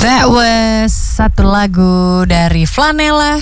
That was satu lagu dari Flanela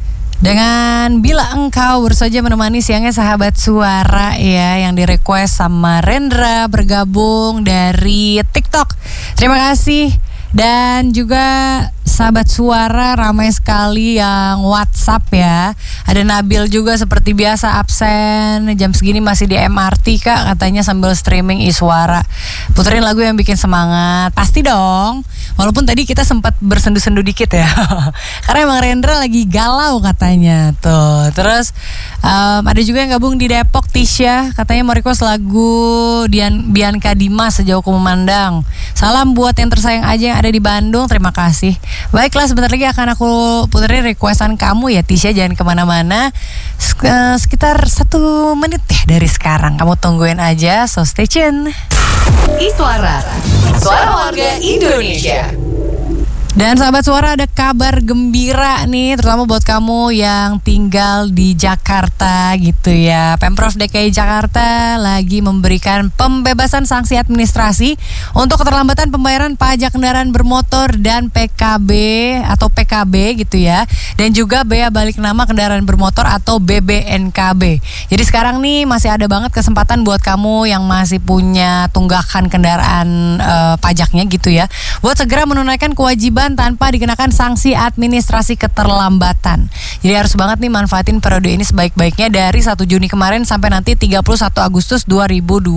dengan Bila Engkau baru saja menemani siangnya sahabat suara ya, yang di request sama Rendra bergabung dari TikTok. Terima kasih. Dan juga sahabat suara ramai sekali yang WhatsApp ya. Ada Nabil juga seperti biasa absen, jam segini masih di MRT kak, katanya sambil streaming Iswara. Puterin lagu yang bikin semangat. Pasti dong. Walaupun tadi kita sempat bersendu-sendu dikit ya. Karena emang Rendra lagi galau katanya tuh. Terus ada juga yang gabung di Depok, Tisha, katanya mau request lagu Bianca Dimas, Sejauh Ku Memandang. Salam buat yang tersayang aja yang ada di Bandung. Terima kasih. Baiklah, sebentar lagi akan aku puterin requestan kamu ya Tisha, jangan kemana-mana. Sekitar 1 menit deh dari sekarang. Kamu tungguin aja, so stay tune. Iswara, suara warga Indonesia. Dan sahabat suara, ada kabar gembira nih, terutama buat kamu yang tinggal di Jakarta gitu ya. Pemprov DKI Jakarta lagi memberikan pembebasan sanksi administrasi untuk keterlambatan pembayaran pajak kendaraan bermotor dan PKB atau PKB gitu ya. Dan juga bea balik nama kendaraan bermotor atau BBNKB. Jadi sekarang nih masih ada banget kesempatan buat kamu yang masih punya tunggakan kendaraan pajaknya gitu ya, buat segera menunaikan kewajiban tanpa dikenakan sanksi administrasi keterlambatan. Jadi harus banget nih manfaatin periode ini sebaik-baiknya dari 1 Juni kemarin sampai nanti 31 Agustus 2026.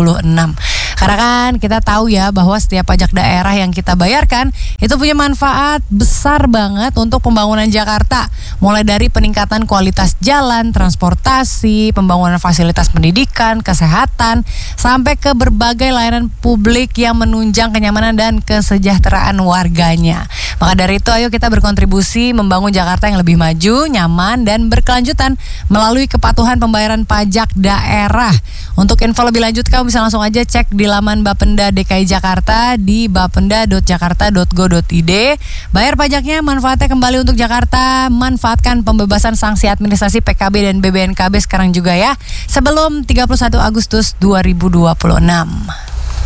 Karena kan kita tahu ya bahwa setiap pajak daerah yang kita bayarkan itu punya manfaat besar banget untuk pembangunan Jakarta. Mulai dari peningkatan kualitas jalan, transportasi, pembangunan fasilitas pendidikan, kesehatan, sampai ke berbagai layanan publik yang menunjang kenyamanan dan kesejahteraan warganya. Maka dari itu ayo kita berkontribusi membangun Jakarta yang lebih maju, nyaman, dan berkelanjutan melalui kepatuhan pembayaran pajak daerah. Untuk info lebih lanjut kamu bisa langsung aja cek di laman Bapenda DKI Jakarta di bapenda.jakarta.go.id. Bayar pajaknya, manfaatnya kembali untuk Jakarta. Manfaatkan pembebasan sanksi administrasi PKB dan BBNKB sekarang juga ya, sebelum 31 Agustus 2026.